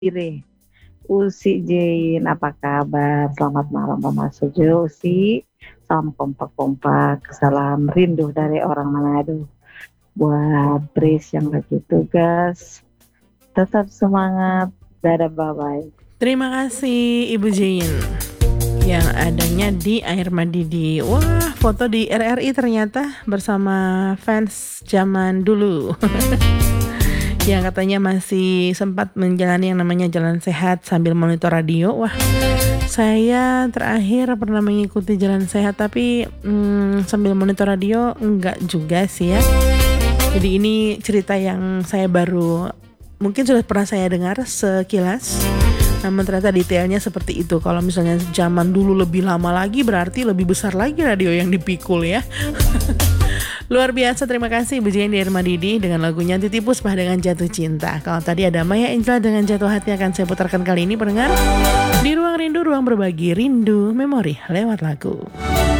Ire. Usi Jin, apa kabar? Selamat malam Mama Sujo, Usi. Salam kompak-kompak, salam rindu dari orang Manado. Buat Pris yang lagi tugas, tetap semangat. Dadah, bye-bye. Terima kasih Ibu Jane yang adanya di Air Madidi. Wah, foto di RRI ternyata bersama fans zaman dulu. Yang katanya masih sempat menjalani yang namanya jalan sehat sambil monitor radio. Wah, saya terakhir pernah mengikuti jalan sehat tapi sambil monitor radio enggak juga sih ya. Jadi ini cerita yang saya baru mungkin sudah pernah saya dengar sekilas. Namun ternyata detailnya seperti itu. Kalau misalnya zaman dulu lebih lama lagi berarti lebih besar lagi radio yang dipikul ya. Luar biasa, terima kasih Ibu Jane di Air Madidi dengan lagunya Titi Puspa dengan Jatuh Cinta. Kalau tadi ada Maya Angela dengan Jatuh Hati akan saya putarkan kali ini pendengar. Di Ruang Rindu, ruang berbagi rindu memori lewat lagu.